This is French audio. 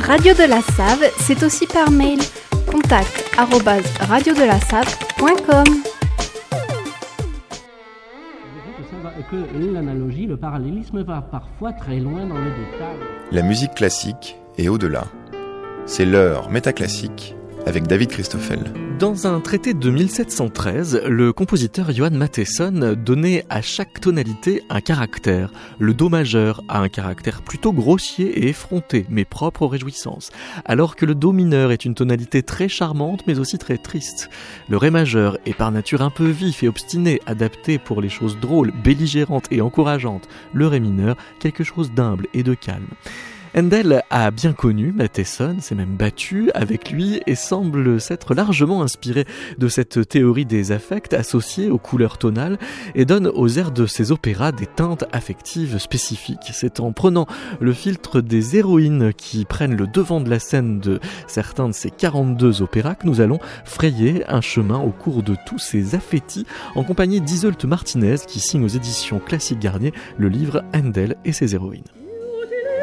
Radio de la Save, c'est aussi par mail. contact@radiodelasave.com. Que l'analogie, le parallélisme va parfois très loin dans le détail. La musique classique et au-delà. C'est l'heure métaclassique avec David Christoffel. Dans un traité de 1713, le compositeur Johann Mattheson donnait à chaque tonalité un caractère. Le do majeur a un caractère plutôt grossier et effronté, mais propre aux réjouissances, alors que le do mineur est une tonalité très charmante, mais aussi très triste. Le ré majeur est par nature un peu vif et obstiné, adapté pour les choses drôles, belligérantes et encourageantes. Le ré mineur, quelque chose d'humble et de calme. Handel a bien connu Mattheson, s'est même battu avec lui et semble s'être largement inspiré de cette théorie des affects associés aux couleurs tonales et donne aux airs de ses opéras des teintes affectives spécifiques. C'est en prenant le filtre des héroïnes qui prennent le devant de la scène de certains de ces 42 opéras que nous allons frayer un chemin au cours de tous ces affetti en compagnie d'Iseult Martinez qui signe aux éditions Classique Garnier le livre Handel et ses héroïnes.